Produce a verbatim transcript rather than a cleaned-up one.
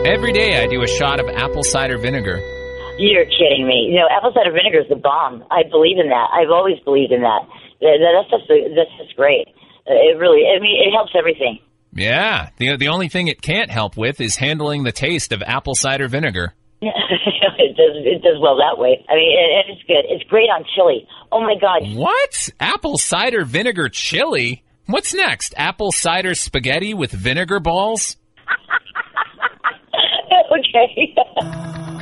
Every day I do a shot of apple cider vinegar. You're kidding me. You know, apple cider vinegar is the bomb. I believe in that. I've always believed in that. that that's just that's just great. It really, I mean, it helps everything. Yeah. The the only thing it can't help with is handling the taste of apple cider vinegar. Yeah, it does. It does well that way. I mean, it, it's good. It's great on chili. Oh my God! What? Apple cider vinegar chili? What's next? Apple cider spaghetti with vinegar balls? Okay.